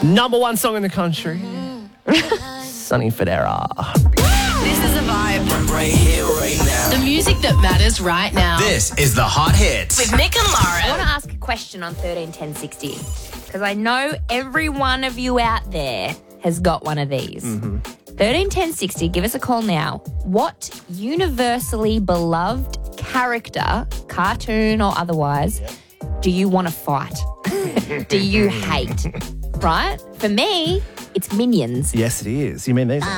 Number one song in the country. Sonny Fodera. This is a vibe. Right here, right now. The music that matters right now. This is the Hot Hits. With Nick and I want Lauren. to ask a question on 131060 because I know every one of you out there has got one of these. 131060, give us a call now. What universally beloved character, cartoon or otherwise, do you want to fight? Do you hate? Right? For me, it's Minions. Yes, it is. You mean these?